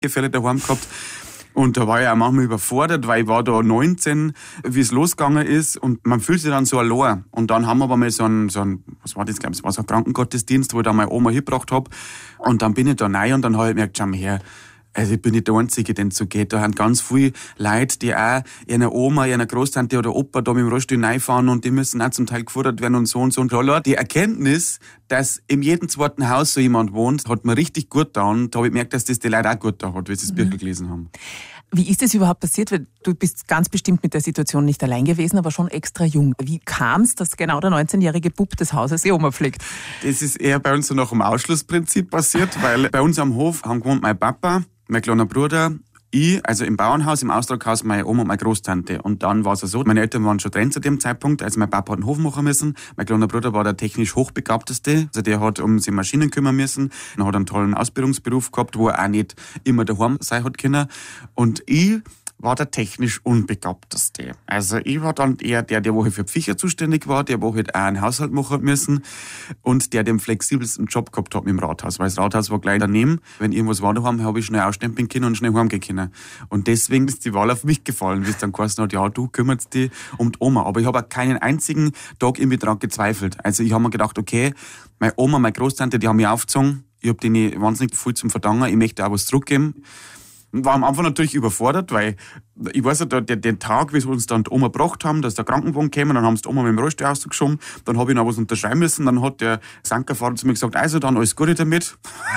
Fälle daheim gehabt. Und da war ich auch manchmal überfordert, weil ich war da 19, wie es losgegangen ist, und man fühlt sich dann so allein. Und dann haben wir aber mal so ein was war das, glaube ich, das war so ein Krankengottesdienst, wo ich da meine Oma hingebracht habe. Und dann bin ich da rein und dann habe ich gemerkt, schau mal her, also ich bin nicht der Einzige, den es so geht. Da haben ganz viele Leute, die auch ihrer Oma, ihrer Großtante oder Opa da mit dem Rollstuhl reinfahren und die müssen auch zum Teil gefordert werden und so und so. Und klar, die Erkenntnis, dass in jedem zweiten Haus so jemand wohnt, hat mir richtig gut getan. Da habe ich gemerkt, dass das die Leute auch gut da hat, wie sie das Bücher gelesen haben. Wie ist das überhaupt passiert? Weil du bist ganz bestimmt mit der Situation nicht allein gewesen, aber schon extra jung. Wie kam es, dass genau der 19-jährige Bub des Hauses die Oma pflegt? Das ist eher bei uns so nach dem Ausschlussprinzip passiert, weil bei uns am Hof haben gewohnt mein Papa, mein kleiner Bruder, ich, also im Bauernhaus, im Austraghaus, meine Oma und meine Großtante. Und dann war es so, meine Eltern waren schon drin zu dem Zeitpunkt, also mein Papa hat einen Hof machen müssen, mein kleiner Bruder war der technisch hochbegabteste, also der hat um sich Maschinen kümmern müssen, er hat einen tollen Ausbildungsberuf gehabt, wo er auch nicht immer daheim sein hat können. Und ich war der technisch Unbegabteste. Also ich war dann eher der Woche für Pflicher zuständig war, der Woche halt auch einen Haushalt machen müssen und der den flexibelsten Job gehabt hat mit dem Rathaus, weil das Rathaus war gleich daneben. Wenn irgendwas war daheim, habe ich schnell ausstempeln können und schnell heimgehen können. Und deswegen ist die Wahl auf mich gefallen, wie es dann geheißen hat, ja, du kümmerst dich um die Oma. Aber ich habe auch keinen einzigen Tag irgendwie daran gezweifelt. Also ich habe mir gedacht, okay, meine Oma, meine Großtante, die haben mich aufgezogen. Ich habe denen wahnsinnig viel zum Verdanken. Ich möchte auch was zurückgeben. War am Anfang natürlich überfordert, weil ich weiß ja, den Tag, wie sie uns dann die Oma gebracht haben, dass der Krankenwagen kam, dann haben sie die Oma mit dem Rollstuhl rausgeschoben, dann habe ich noch was unterschreiben müssen, dann hat der Sankerfahrer zu mir gesagt, also dann alles Gute damit.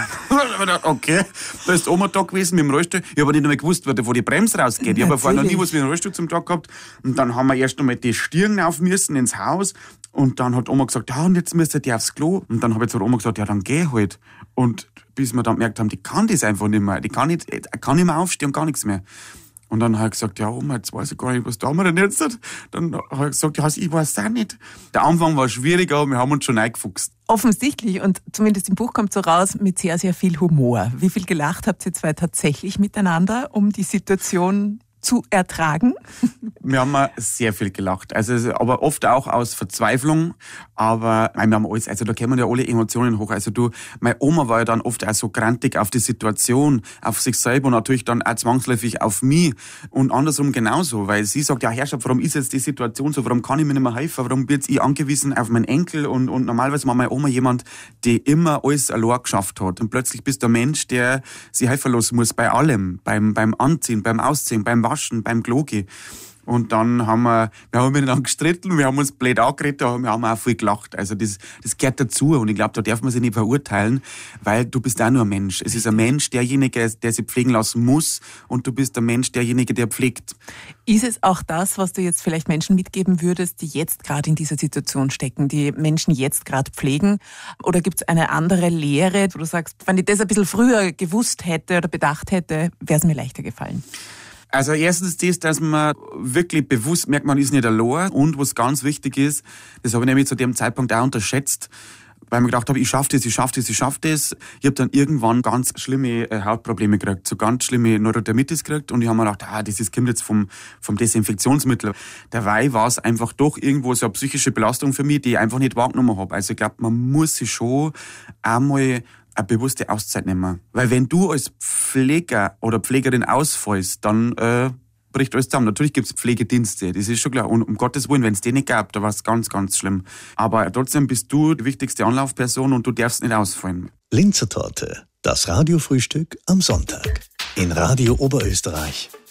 Okay, da ist die Oma da gewesen mit dem Rollstuhl. Ich habe aber nicht mehr gewusst, wo die Bremse rausgeht. Ich habe vorher noch nie was mit dem Rollstuhl zum Tag gehabt. Und dann haben wir erst einmal die Stirn auf müssen ins Haus. Und dann hat Oma gesagt, ja, und jetzt müsst ihr aufs Klo. Und dann habe ich zur Oma gesagt, ja, dann geh halt. Und bis wir dann gemerkt haben, die kann das einfach nicht mehr. Die kann nicht mehr aufstehen, gar nichts mehr. Und dann habe ich gesagt, ja, Oma, jetzt weiß ich gar nicht, was tun wir denn jetzt? Dann habe ich gesagt, ja, ich weiß es auch nicht. Der Anfang war schwierig, aber wir haben uns schon eingefuchst. Offensichtlich, und zumindest im Buch kommt so raus, mit sehr, sehr viel Humor. Wie viel gelacht habt ihr zwei tatsächlich miteinander, um die Situation zu ertragen? Wir haben sehr viel gelacht. Also, aber oft auch aus Verzweiflung. Aber wir haben alles, also da kommen ja alle Emotionen hoch. Also meine Oma war ja dann oft auch so grantig auf die Situation, auf sich selber und natürlich dann auch zwangsläufig auf mich. Und andersrum genauso, weil sie sagt, ja Herrschaft, warum ist jetzt die Situation so? Warum kann ich mir nicht mehr helfen? Warum bin ich angewiesen auf meinen Enkel? Und normalerweise war meine Oma jemand, die immer alles allein geschafft hat. Und plötzlich bist du ein Mensch, der sich helfen lassen muss bei allem. Beim Anziehen, beim Ausziehen, beim Waschen, beim Klogi. Und dann haben wir miteinander gestritten, wir haben uns blöd angeredet, aber wir haben auch viel gelacht. Also das gehört dazu und ich glaube, da darf man sich nicht verurteilen, weil du bist auch nur ein Mensch. Es ist ein Mensch, derjenige, der sich pflegen lassen muss und du bist ein Mensch, derjenige, der pflegt. Ist es auch das, was du jetzt vielleicht Menschen mitgeben würdest, die jetzt gerade in dieser Situation stecken, die Menschen jetzt gerade pflegen? Oder gibt es eine andere Lehre, wo du sagst, wenn ich das ein bisschen früher gewusst hätte oder bedacht hätte, wäre es mir leichter gefallen? Also erstens das, dass man wirklich bewusst merkt, man ist nicht allein. Und was ganz wichtig ist, das habe ich nämlich zu dem Zeitpunkt auch unterschätzt, weil ich mir gedacht habe, ich schaffe das. Ich habe dann irgendwann ganz schlimme Hautprobleme gekriegt, so ganz schlimme Neurodermitis gekriegt. Und ich habe mir gedacht, das kommt jetzt vom Desinfektionsmittel. Dabei war es einfach doch irgendwo so eine psychische Belastung für mich, die ich einfach nicht wahrgenommen habe. Also ich glaube, man muss sich schon einmal eine bewusste Auszeit nehmen. Weil wenn du als Pfleger oder Pflegerin ausfällst, dann bricht alles zusammen. Natürlich gibt es Pflegedienste, das ist schon klar. Und um Gottes Willen, wenn es die nicht gab, da war es ganz, ganz schlimm. Aber trotzdem bist du die wichtigste Anlaufperson und du darfst nicht ausfallen. Linzer Torte, das Radiofrühstück am Sonntag in Radio Oberösterreich.